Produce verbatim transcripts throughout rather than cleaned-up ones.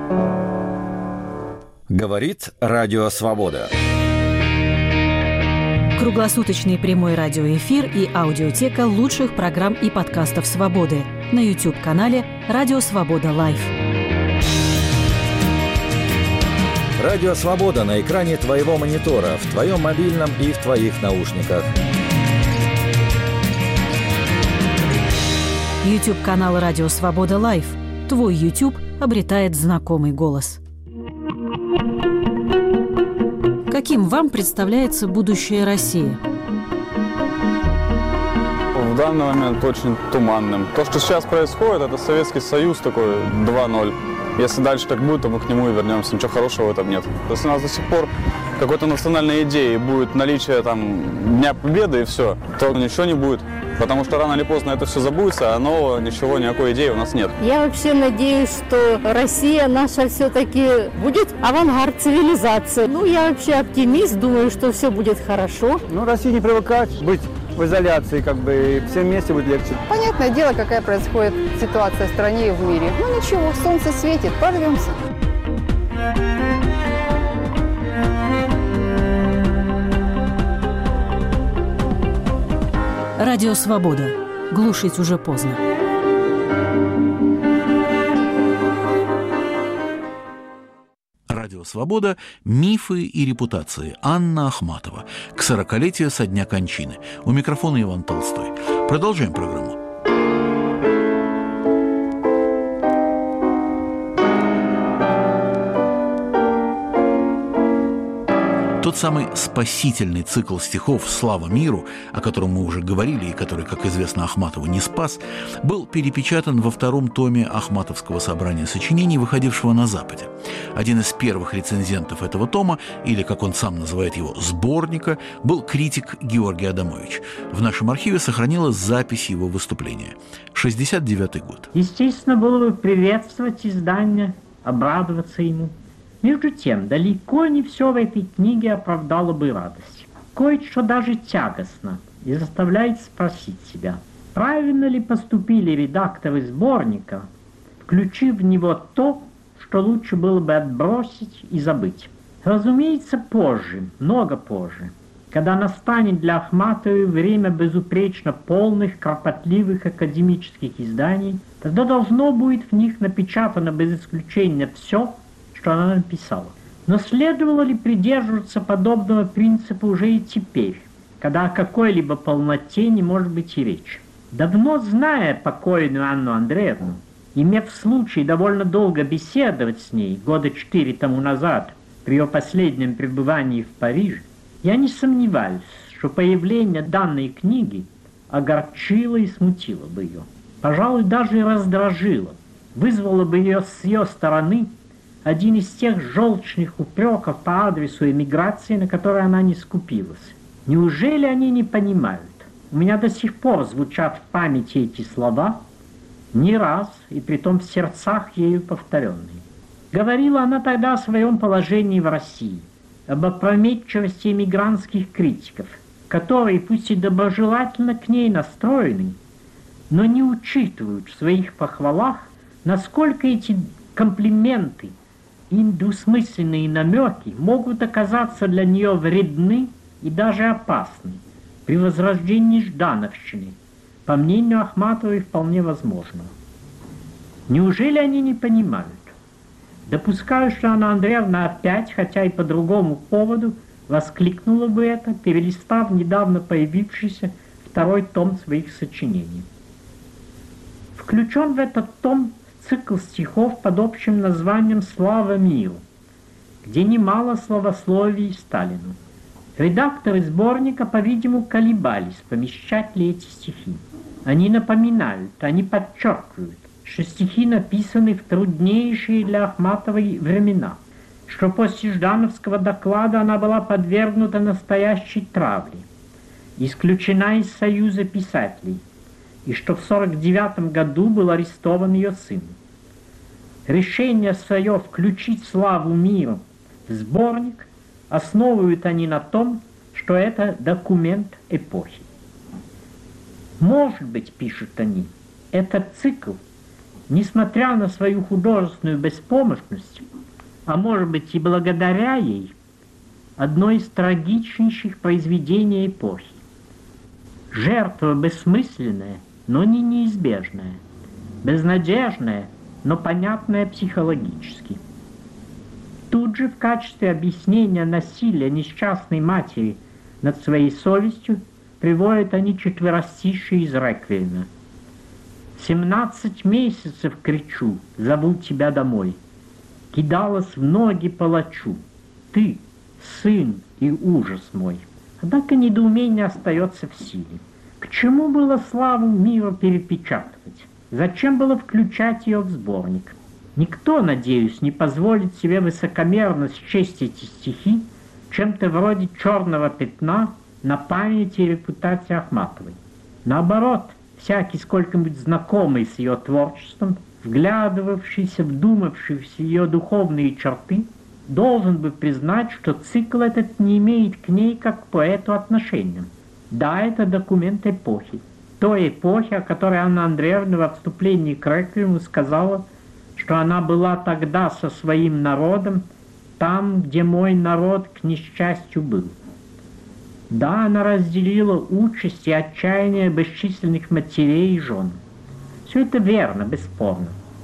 Говорит Радио Свобода. Круглосуточный прямой радиоэфир и аудиотека лучших программ и подкастов «Свободы» на YouTube-канале «Радио Свобода Лайв». Радио Свобода на экране твоего монитора, в твоем мобильном и в твоих наушниках. YouTube-канал «Радио Свобода Лайв». Твой YouTube обретает знакомый голос. Каким вам представляется будущее России? В данный момент очень туманным. То, что сейчас происходит, это Советский Союз такой два ноль. Если дальше так будет, то мы к нему и вернемся. Ничего хорошего в этом нет. Если у нас до сих пор какой-то национальной идеи будет наличие там Дня Победы и все, то ничего не будет. Потому что рано или поздно это все забудется, а нового ничего, никакой идеи у нас нет. Я вообще надеюсь, что Россия наша все-таки будет авангард цивилизации. Ну, я вообще оптимист, думаю, что все будет хорошо. Ну, России не привыкать быть в изоляции, как бы, всем вместе будет легче. Понятное дело, какая происходит ситуация в стране и в мире. Ну, ничего, солнце светит, порвемся. Радио Свобода. Глушить уже поздно. Радио Свобода. Мифы и репутации. Анна Ахматова. К сорокалетию со дня кончины. У микрофона Иван Толстой. Продолжаем программу. Тот самый спасительный цикл стихов «Слава миру», о котором мы уже говорили и который, как известно, Ахматова не спас, был перепечатан во втором томе Ахматовского собрания сочинений, выходившего на Западе. Один из первых рецензентов этого тома, или, как он сам называет его, сборника, был критик Георгий Адамович. В нашем архиве сохранилась запись его выступления. шестьдесят девятый год. Естественно, было бы приветствовать издание, обрадоваться ему. Между тем, далеко не все в этой книге оправдало бы радость. Кое-что даже тягостно и заставляет спросить себя, правильно ли поступили редакторы сборника, включив в него то, что лучше было бы отбросить и забыть. Разумеется, позже, много позже, когда настанет для Ахматовой время безупречно полных, кропотливых академических изданий, тогда должно будет в них напечатано без исключения все, что она написала. Но следовало ли придерживаться подобного принципа уже и теперь, когда о какой-либо полноте не может быть и речи? Давно зная покойную Анну Андреевну, имев случай довольно долго беседовать с ней года четыре тому назад при ее последнем пребывании в Париже, я не сомневаюсь, что появление данной книги огорчило и смутило бы ее, пожалуй, даже и раздражило, вызвало бы ее с ее стороны один из тех желчных упреков по адресу эмиграции, на который она не скупилась. Неужели они не понимают? У меня до сих пор звучат в памяти эти слова, не раз, и притом в сердцах ею повторенные. Говорила она тогда о своем положении в России, об опрометчивости эмигрантских критиков, которые, пусть и доброжелательно к ней настроены, но не учитывают в своих похвалах, насколько эти комплименты и двусмысленные намеки могут оказаться для нее вредны и даже опасны при возрождении ждановщины, по мнению Ахматовой, вполне возможно. Неужели они не понимают? Допускаю, что Анна Андреевна опять, хотя и по другому поводу, воскликнула бы это, перелистав недавно появившийся второй том своих сочинений. Включен в этот том цикл стихов под общим названием «Слава миру», где немало словословий Сталину. Редакторы сборника, по-видимому, колебались, помещать ли эти стихи. Они напоминают, они подчеркивают, что стихи написаны в труднейшие для Ахматовой времена, что после Ждановского доклада она была подвергнута настоящей травле, исключена из Союза писателей, и что в сорок девятом году был арестован ее сын. Решение свое включить славу миру в сборник основывают они на том, что это документ эпохи. Может быть, пишут они, этот цикл несмотря на свою художественную беспомощность, а может быть и благодаря ей, одно из трагичнейших произведений эпохи. Жертва бессмысленная, но не неизбежная, безнадежная, но понятная психологически. Тут же в качестве объяснения насилия несчастной матери над своей совестью приводят они четверостишие из реквиема. «Семнадцать месяцев кричу, зову тебя домой, кидалась в ноги палачу, ты, сын и ужас мой». Однако недоумение остается в силе. К чему было славу мира перепечатывать? Зачем было включать ее в сборник? Никто, надеюсь, не позволит себе высокомерно счесть эти стихи чем-то вроде черного пятна на памяти и репутации Ахматовой. Наоборот, всякий сколько-нибудь знакомый с ее творчеством, вглядывавшийся, вдумавшийся в ее духовные черты, должен бы признать, что цикл этот не имеет к ней как к поэту отношения. Да, это документ эпохи. Той эпохи, о которой Анна Андреевна во вступлении к реквиему сказала, что она была тогда со своим народом там, где мой народ к несчастью был. Да, она разделила участь и отчаяние бесчисленных матерей и жен. Все это верно, бесспорно.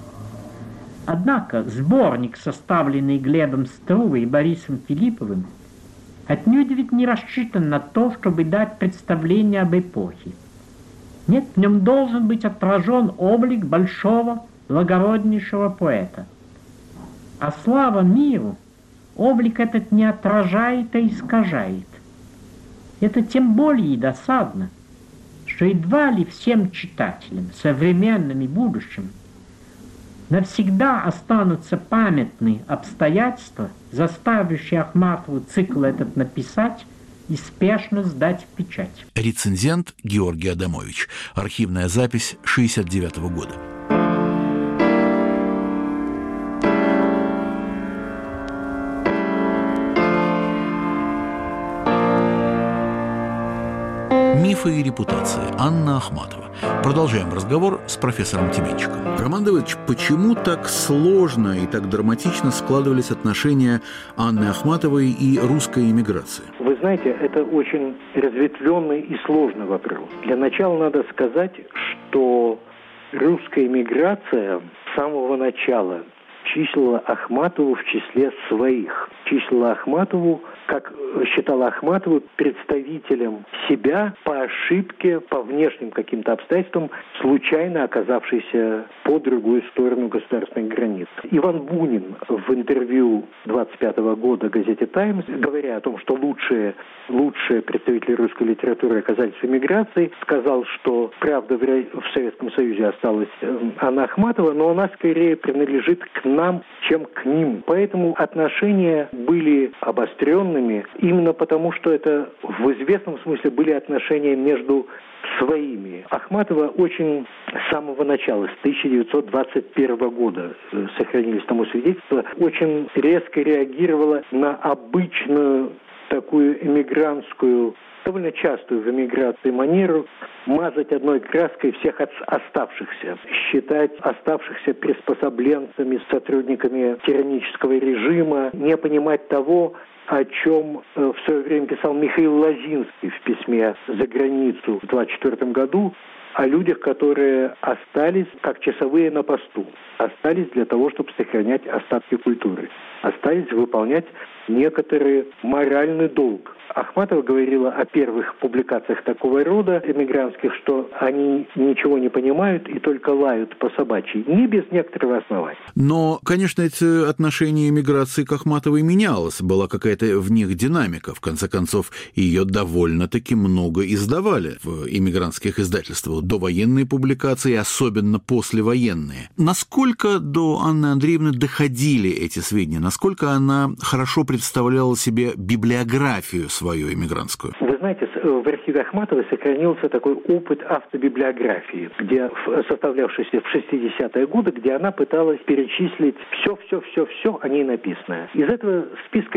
Однако сборник, составленный Глебом Струвой и Борисом Филипповым, отнюдь ведь не рассчитан на то, чтобы дать представление об эпохе. Нет, в нем должен быть отражен облик большого, благороднейшего поэта. А слава миру облик этот не отражает, а искажает. Это тем более и досадно, что едва ли всем читателям, современным и будущим, навсегда останутся памятны обстоятельства, заставившие Ахматову цикл этот написать и спешно сдать в печать. Рецензент Георгий Адамович. Архивная запись шестьдесят девятого года. Мифы и репутация. Анна Ахматова. Продолжаем разговор с профессором Тименчиком. Роман Давыдович, почему так сложно и так драматично складывались отношения Анны Ахматовой и русской эмиграции? Вы знаете, это очень разветвленный и сложный вопрос. Для начала надо сказать, что русская эмиграция с самого начала числила Ахматову в числе своих. Числила Ахматову, как считала Ахматову, представителем себя по ошибке, по внешним каким-то обстоятельствам, случайно оказавшейся по другую сторону государственных границ. Иван Бунин в интервью двадцать пятого года газете «Таймс», говоря о том, что лучшие, лучшие представители русской литературы оказались в эмиграции, сказал, что, правда, в Советском Союзе осталась Анна Ахматова, но она скорее принадлежит к нам, чем к ним. Поэтому отношения были обостренными именно потому, что это в известном смысле были отношения между своими. Ахматова очень с самого начала, с тысяча девятьсот двадцать первого года, сохранились тому свидетельства, очень резко реагировала на обычную такую эмигрантскую, довольно частую в эмиграции манеру мазать одной краской всех оставшихся, считать оставшихся приспособленцами, сотрудниками тиранического режима, не понимать того, о чем в свое время писал Михаил Лозинский в письме «За границу» в двадцать четвёртом году, о людях, которые остались как часовые на посту, остались для того, чтобы сохранять остатки культуры, остались выполнять некоторый моральный долг. Ахматова говорила о первых публикациях такого рода эмигрантских, что они ничего не понимают и только лают по собачьи, не без некоторого основания. Но, конечно, эти отношения эмиграции к Ахматовой менялось, была какая-то в них динамика. В конце концов, ее довольно-таки много издавали в эмигрантских издательствах, довоенные публикации, особенно послевоенные. Насколько до Анны Андреевны доходили эти сведения? Насколько она хорошо представляла себе библиографию свою эмигрантскую? Вы знаете, в архиве Ахматовой сохранился такой опыт автобиблиографии, где, составлявшийся в шестидесятые годы, где она пыталась перечислить все-все-все-все о ней написанное. Из этого списка видно, что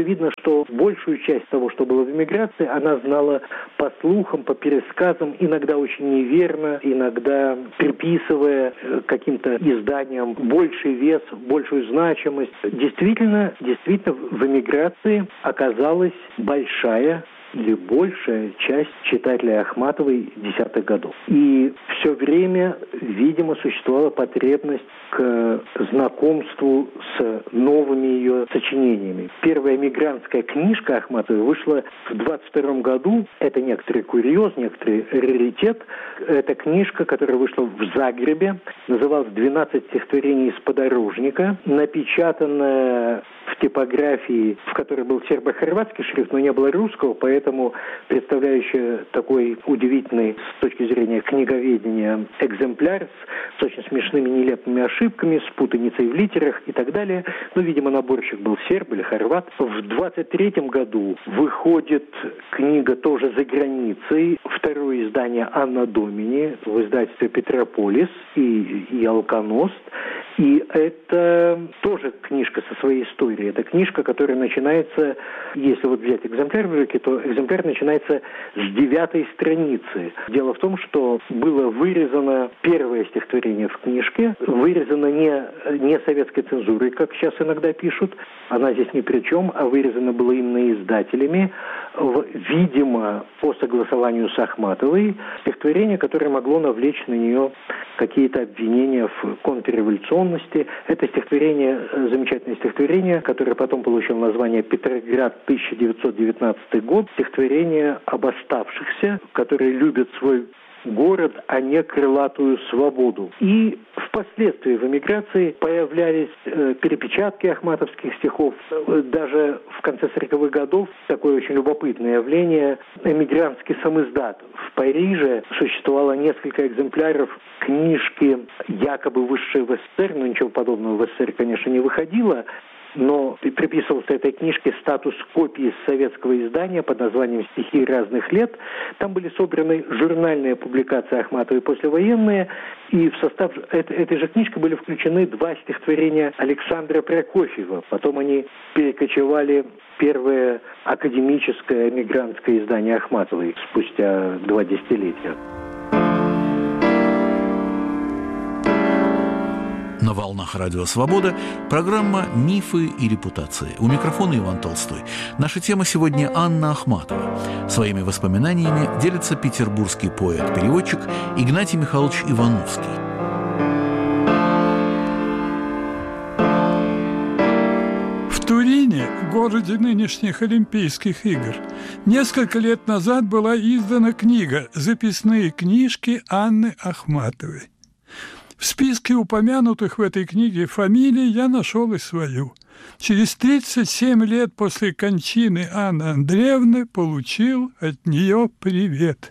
что большую часть того, что было в эмиграции, она знала по слухам, по пересказам, иногда очень неверно, иногда приписывая каким-то изданиям больший вес, большую значимость. Действительно, действительно в эмиграции оказалась большая или большая часть читателей Ахматовой десятых годов. И все время, видимо, существовала потребность к знакомству с новыми ее сочинениями. Первая эмигрантская книжка Ахматовой вышла в двадцать втором году. Это некоторый курьез, некоторый раритет. Это книжка, которая вышла в Загребе. Называлась «двенадцать стихотворений из подорожника». Напечатанная в типографии, в которой был сербо-хорватский шрифт, но не было русского, поэтому представляющая такой удивительный с точки зрения книговедения экземпляр с очень смешными нелепыми ошибками, с путаницей в литерах и так далее. Ну, видимо, наборщик был серб или хорват. В двадцать третьем году выходит книга тоже за границей, второе издание «Анна Домини» в издательстве «Петрополис» и, и «Алконост». И это тоже книжка со своей историей. Это книжка, которая начинается, если вот взять экземпляр в руки, то экземпляр начинается с девятой страницы. Дело в том, что было вырезано первое стихотворение в книжке, вырезано не, не советской цензурой, как сейчас иногда пишут, она здесь ни при чем, а вырезано было именно издателями, в, видимо, по согласованию с Ахматовой, стихотворение, которое могло навлечь на нее какие-то обвинения в контрреволюционности. Это стихотворение, замечательное стихотворение, которое потом получило название «Петроград, тысяча девятьсот девятнадцатый год», стихотворение об оставшихся, которые любят свой город, а не крылатую свободу. И впоследствии в эмиграции появлялись э, перепечатки ахматовских стихов. Даже в конце сороковых годов такое очень любопытное явление — эмигрантский самиздат. В Париже существовало несколько экземпляров книжки, якобы высшей в СССР, но ничего подобного в СССР, конечно, не выходило, но приписывался этой книжке статус копии советского издания под названием «Стихи разных лет». Там были собраны журнальные публикации Ахматовой послевоенные, и в состав этой, этой же книжки были включены два стихотворения Александра Прокофьева. Потом они перекочевали в первое академическое эмигрантское издание Ахматовой спустя два десятилетия. На волнах Радио Свобода программа «Мифы и репутации». У микрофона Иван Толстой. Наша тема сегодня Анна Ахматова. Своими воспоминаниями делится петербургский поэт-переводчик Игнатий Михайлович Ивановский. В Турине, городе нынешних Олимпийских игр, несколько лет назад была издана книга «Записные книжки Анны Ахматовой». В списке упомянутых в этой книге фамилий я нашел и свою. Через тридцать семь лет после кончины Анны Андреевны получил от нее привет.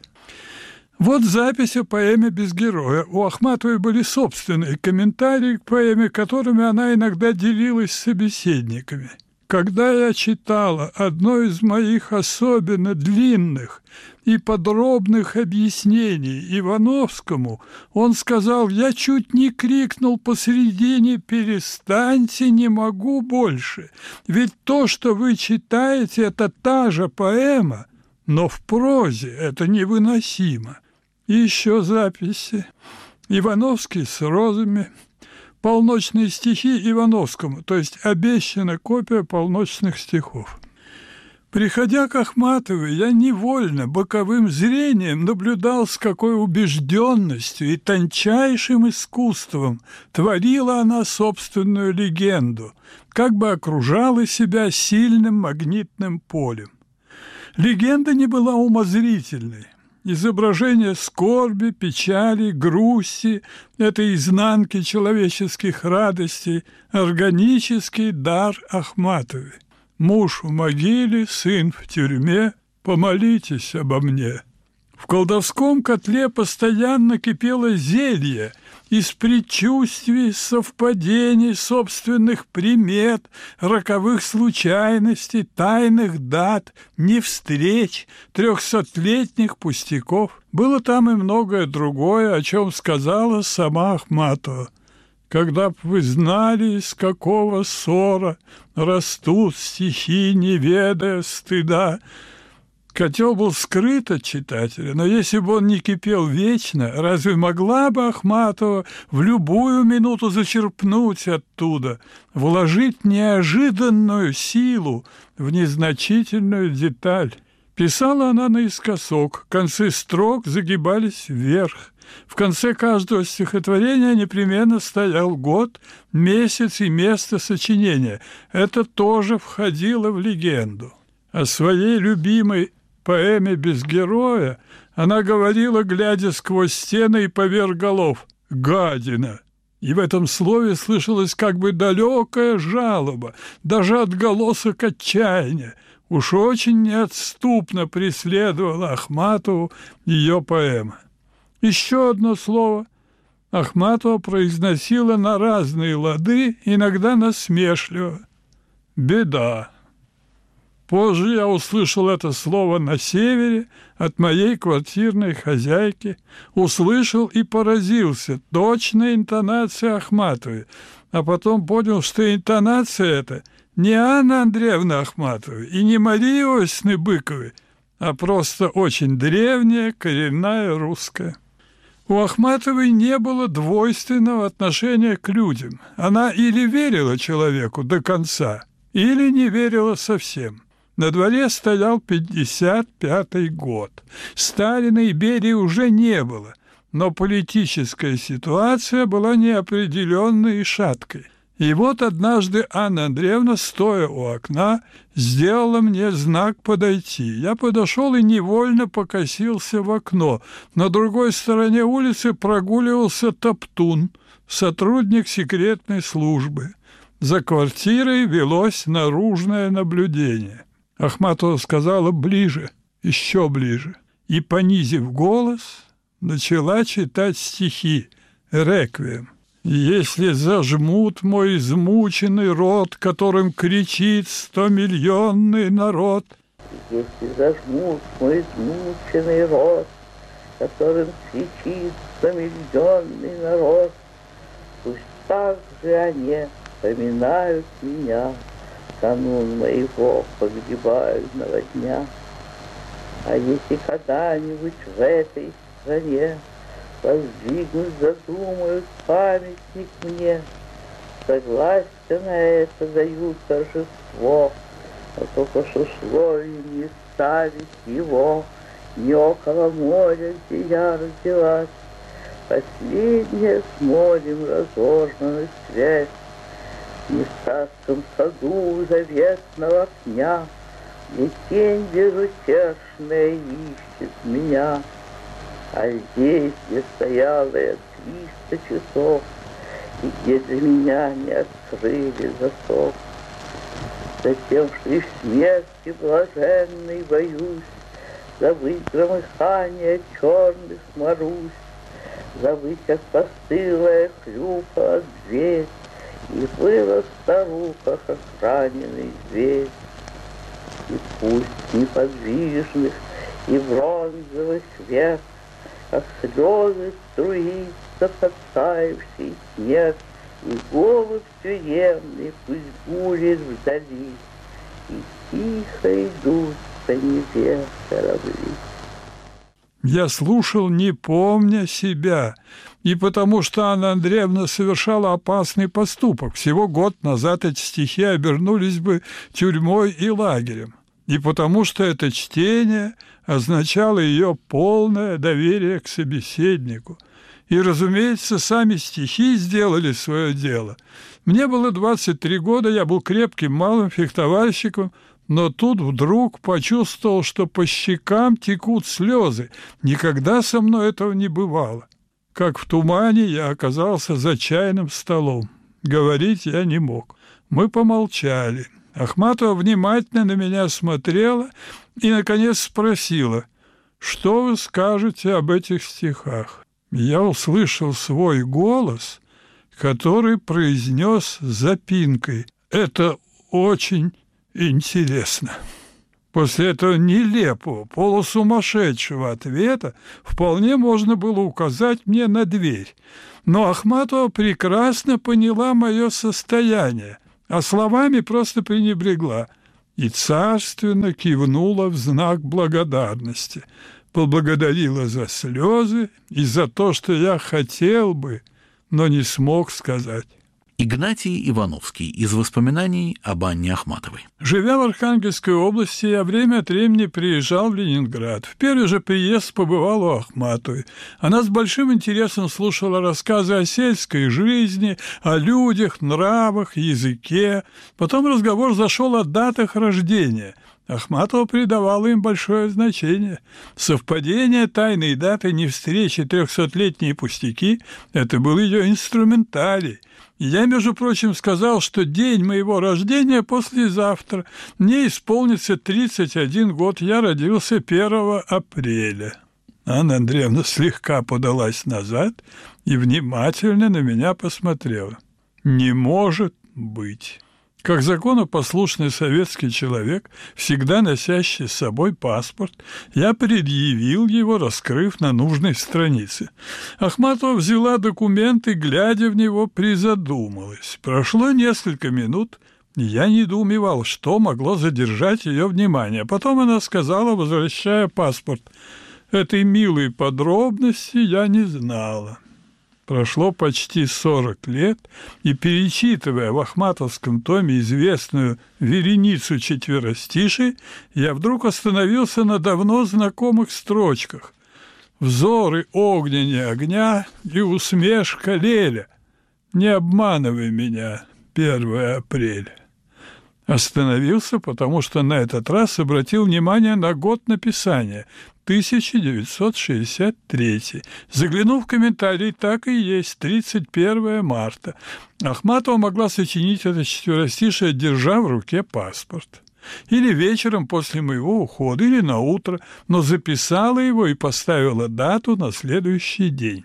Вот запись о поэме «Без героя». У Ахматовой были собственные комментарии к поэме, которыми она иногда делилась с собеседниками. Когда я читала одно из моих особенно длинных и подробных объяснений Ивановскому, он сказал: «Я чуть не крикнул посредине: перестаньте, не могу больше, ведь то, что вы читаете, это та же поэма, но в прозе это невыносимо». И еще записи. Ивановский с розами. Полночные стихи Ивановскому, то есть обещана копия полночных стихов. Приходя к Ахматовой, я невольно боковым зрением наблюдал, с какой убежденностью и тончайшим искусством творила она собственную легенду, как бы окружала себя сильным магнитным полем. Легенда не была умозрительной. Изображение скорби, печали, грусти, этой изнанки человеческих радостей, органический дар Ахматовой. Муж в могиле, сын в тюрьме, помолитесь обо мне. В колдовском котле постоянно кипело зелье из предчувствий, совпадений, собственных примет, роковых случайностей, тайных дат, невстреч, трехсотлетних пустяков. Было там и многое другое, о чем сказала сама Ахматова. Когда б вы знали, из какого ссора растут стихи, не ведая стыда. Котел был скрыт от читателя, но если бы он не кипел вечно, разве могла бы Ахматова в любую минуту зачерпнуть оттуда, вложить неожиданную силу в незначительную деталь? Писала она наискосок, концы строк загибались вверх. В конце каждого стихотворения непременно стоял год, месяц и место сочинения. Это тоже входило в легенду. О своей любимой поэме «Без героя» она говорила, глядя сквозь стены и поверх голов: «Гадина!» И в этом слове слышалась как бы далекая жалоба, даже отголосок отчаяния. Уж очень неотступно преследовала Ахматову ее поэма. Еще одно слово Ахматова произносила на разные лады, иногда насмешливо: «беда». Позже я услышал это слово на севере от моей квартирной хозяйки, услышал и поразился точной интонацией Ахматовой, а потом понял, что интонация эта не Анны Андреевны Ахматовой и не Марии Иосифовны Быковой, а просто очень древняя, коренная русская. У Ахматовой не было двойственного отношения к людям. Она или верила человеку до конца, или не верила совсем. На дворе стоял пятьдесят пятый год. Сталина и Берии уже не было, но политическая ситуация была неопределенной и шаткой. И вот однажды Анна Андреевна, стоя у окна, сделала мне знак подойти. Я подошел и невольно покосился в окно. На другой стороне улицы прогуливался Топтун, сотрудник секретной службы. За квартирой велось наружное наблюдение. Ахматова сказала: «Ближе, еще ближе». И, понизив голос, начала читать стихи «Реквием». «Если зажмут мой измученный рот, которым кричит стомиллионный народ». Если зажмут мой измученный рот, которым кричит стомиллионный народ, пусть так же они поминают меня, канун моего погибающего дня. А если когда-нибудь в этой стране воздвигнуть задумают памятник мне, согласен на это дают торжество, но только с условием не ставить его не около моря, где я родилась. Последнее с морем разорванную связь, не в царском саду заветного пня, где тень безутешная ищет меня. А здесь, где стояла я триста часов, и где для меня не открыли засов, затем, что и в смерти блаженной боюсь, забыть громыхание черных мороз, забыть, как постылая хлюпала дверь, и выла в старухах, как раненый зверь. И пусть неподвижных и бронзовых век, как слезы струится подтаявший снег, и голубь тюремный пусть гулит вдали, и тихо идут по Неве корабли. Я слушал, не помня себя, и потому что Анна Андреевна совершала опасный поступок. Всего год назад эти стихи обернулись бы тюрьмой и лагерем. И потому что это чтение означало ее полное доверие к собеседнику. И, разумеется, сами стихи сделали свое дело. Мне было двадцать три года, я был крепким малым фехтовальщиком, но тут вдруг почувствовал, что по щекам текут слезы. Никогда со мной этого не бывало. Как в тумане я оказался за чайным столом. Говорить я не мог. Мы помолчали. Ахматова внимательно на меня смотрела и, наконец, спросила: «Что вы скажете об этих стихах?» Я услышал свой голос, который произнес с запинкой: «Это очень интересно». После этого нелепого, полусумасшедшего ответа вполне можно было указать мне на дверь. Но Ахматова прекрасно поняла мое состояние, а словами просто пренебрегла и царственно кивнула в знак благодарности, поблагодарила за слезы и за то, что я хотел бы, но не смог сказать. Игнатий Ивановский из воспоминаний об Анне Ахматовой. Живя в Архангельской области, я время от времени приезжал в Ленинград. В первый же приезд побывал у Ахматовой. Она с большим интересом слушала рассказы о сельской жизни, о людях, нравах, языке. Потом разговор зашел о датах рождения. Ахматова придавала им большое значение. Совпадение тайной даты, не встречи, трехсотлетние пустяки – это был ее инструментарий. Я, между прочим, сказал, что день моего рождения послезавтра. Мне исполнится тридцать один год. Я родился первого апреля. Анна Андреевна слегка подалась назад и внимательно на меня посмотрела. «Не может быть». Как законопослушный советский человек, всегда носящий с собой паспорт, я предъявил его, раскрыв на нужной странице. Ахматова взяла документ и, глядя в него, призадумалась. Прошло несколько минут, и я недоумевал, что могло задержать ее внимание. Потом она сказала, возвращая паспорт: «Этой милой подробности я не знала». Прошло почти сорок лет, и, перечитывая в ахматовском томе известную вереницу четверостишей, я вдруг остановился на давно знакомых строчках: «Взоры огненнее огня и усмешка леля, не обманывай меня, первое апреля». Остановился, потому что на этот раз обратил внимание на год написания – тысяча девятьсот шестьдесят третий. Заглянув в комментарий, так и есть, тридцать первое марта. Ахматова могла сочинить это четверостишее, держа в руке паспорт. Или вечером после моего ухода, или на утро, но записала его и поставила дату на следующий день.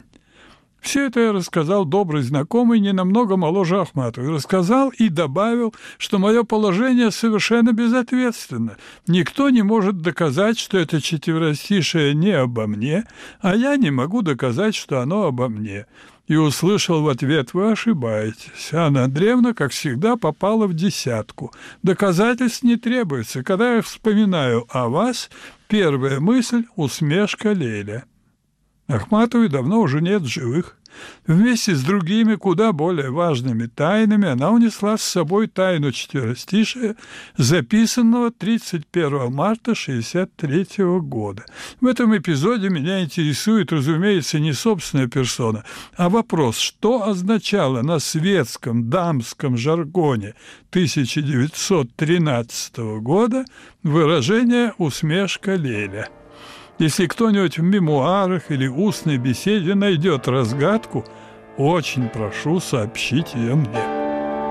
Все это я рассказал добрый знакомый, не намного моложе Ахматовой. Рассказал и добавил, что мое положение совершенно безответственно. Никто не может доказать, что это четверостишее не обо мне, а я не могу доказать, что оно обо мне. И услышал в ответ: «Вы ошибаетесь. Анна Андреевна, как всегда, попала в десятку. Доказательств не требуется. Когда я вспоминаю о вас, первая мысль — усмешка леля». Ахматовой давно уже нет в живых. Вместе с другими, куда более важными тайнами, она унесла с собой тайну четверостишия, записанного тридцать первого марта шестьдесят третьего года. В этом эпизоде меня интересует, разумеется, не собственная персона, а вопрос, что означало на светском дамском жаргоне тысяча девятьсот тринадцатого года выражение «усмешка леля». Если кто-нибудь в мемуарах или устной беседе найдет разгадку, очень прошу сообщить ее мне.